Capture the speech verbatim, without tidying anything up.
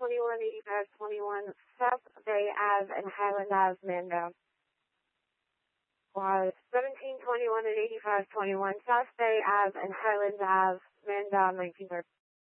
twenty-one eighty-five twenty-one South Bay Ave and Highland Ave, Mandan. Was seventeen twenty-one and eighty-five twenty-one South Bay Ave and Highland Ave, Mandan, nineteen thirty.